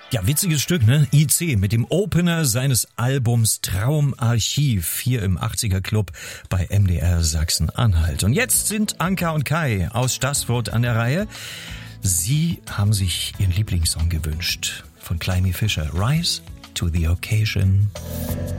Ja, witziges Stück, ne? IC mit dem Opener seines Albums Traumarchiv hier im 80er Club bei MDR Sachsen-Anhalt. Und jetzt sind Anka und Kai aus Staßfurt an der Reihe. Sie haben sich ihren Lieblingssong gewünscht von Climie Fischer. Rise to the Occasion.